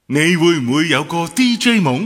你會唔會有個 DJ 夢？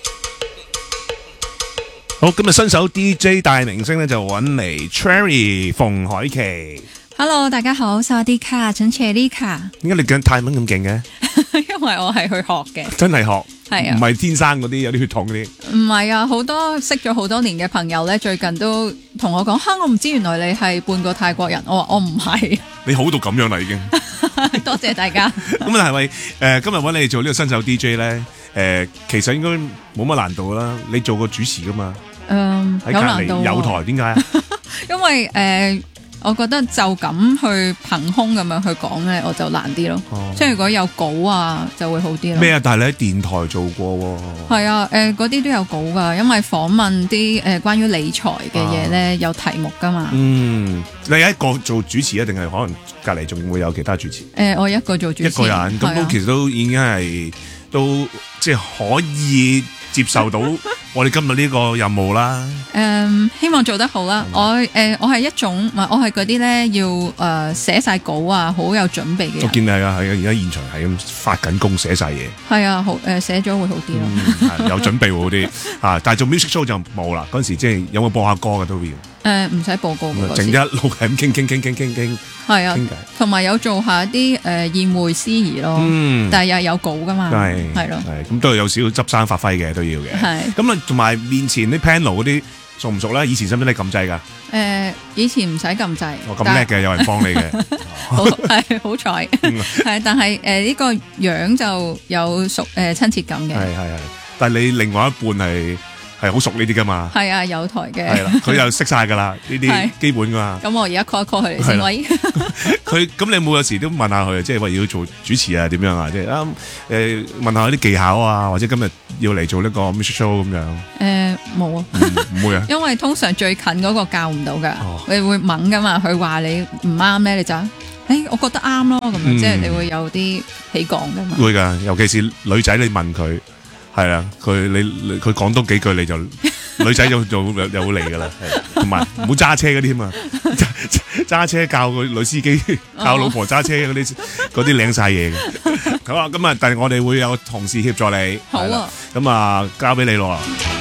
好，今日新手 DJ 大明星咧就揾嚟 Cherry 馮海琪。 Hello， 大家好，薩瓦迪卡，陳切利卡。 點解你講泰文咁勁嘅？ 因為我係去學嘅， 真係學， 係啊， 唔係天生嗰啲有啲血統嗰啲。 唔係啊，好多識咗好多年嘅朋友咧，最近都同我講，我唔知原來你係半個泰國人。我話我唔係。 你好到咁樣啦已經。 多謝大家。 咁係咪今日揾你做呢個新手 DJ 咧？其實應該冇乜難度啦。你做過主持噶嘛？ 有難度。 有台點解啊？ 因為我覺得就咁去憑空咁樣去講咧，我就難啲咯。即係如果有稿啊，就會好啲咯。 咩啊？但係你喺電台做過喎。 係啊，嗰啲都有稿噶，因為訪問啲關於理財嘅嘢咧，有題目噶嘛。 嗯，你一個做主持，定係可能隔籬仲會有其他主持？ 我一個做主持， 一個人咁都其實都已經係都即係可以接受到我哋今日呢個任務啦。 希望做得好啦。我係一種，唔係我係嗰啲咧要寫晒稿啊，好有準備嘅人。 我見你係啊，而家現場係咁發緊工，寫晒嘢。 係啊，好寫咗會好啲咯。 有準備會好啲啊！但係做 music show 就冇啦。嗰陣時即係有冇播下歌嘅都要。 唔使報告嘅。 淨一路係咁傾。 係啊，同埋有做下啲宴會司儀咯。但係又有稿噶嘛。係咯。 咁都有少少執生發揮嘅都要嘅。係。咁啊，同埋面前啲 panel 嗰啲熟唔熟咧？以前使唔使你撳掣㗎？ 以前唔使撳掣。 咁叻嘅，有人幫你嘅。 係好彩。係，但係呢個樣就有親切感嘅。係。 但係你另外一半係好熟呢啲噶嘛？係啊，有台嘅。 係啦，佢又識晒噶啦，呢啲基本噶嘛。 咁我而家 call 一 call 佢嚟先，喂。 咁你有時都問下佢，即係話要做主持啊，點樣啊？即係問下啲技巧啊，或者今日要嚟做呢個 music show 咁樣。 冇啊， 唔會啊。 因為通常最近嗰個教唔到噶，你會懵噶嘛？佢話你唔啱咧，你就我覺得啱咯，咁樣即係你會有啲起講噶嘛。 會噶，尤其是女仔，你問佢。係啦，佢講多幾句你就女仔就會嚟噶啦，同埋唔好揸車嗰啲添啊，揸車教個女司機教老婆揸車嗰啲領晒嘢嘅。好啊，咁啊，但係我哋會有同事協助你。 好啊， 咁啊交俾你咯。